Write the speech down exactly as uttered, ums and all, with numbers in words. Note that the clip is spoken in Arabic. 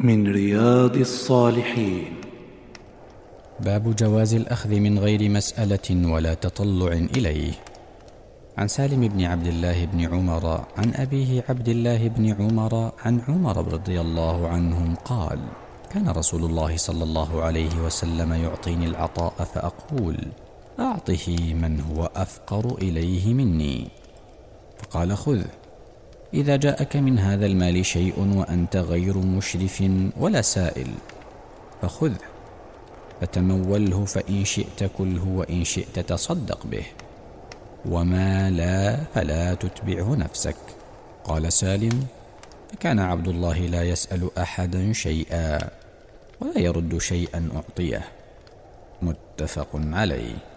من رياض الصالحين. باب جواز الأخذ من غير مسألة ولا تطلع إليه. عن سالم بن عبد الله بن عمر عن أبيه عبد الله بن عمر عن عمر رضي الله عنهم قال: كان رسول الله صلى الله عليه وسلم يعطيني العطاء فأقول: أعطه من هو أفقر إليه مني، فقال: خذ، إذا جاءك من هذا المال شيء وأنت غير مشرف ولا سائل فخذه، فتموله، فإن شئت كله وإن شئت تصدق به، وما لا فلا تتبعه نفسك. قال سالم: فكان عبد الله لا يسأل أحدا شيئا ولا يرد شيئا أعطيه. متفق عليه.